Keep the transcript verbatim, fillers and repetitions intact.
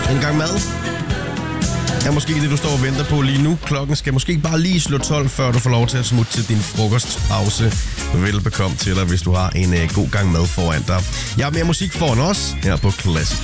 En gang mad er måske det, du står og venter på lige nu. Klokken skal måske bare lige slå tolv, før du får lov til at smutte til din frokostpause. Velbekomme til dig, hvis du har en uh, god gang mad foran dig. Jeg har mere musik foran os her på Classic.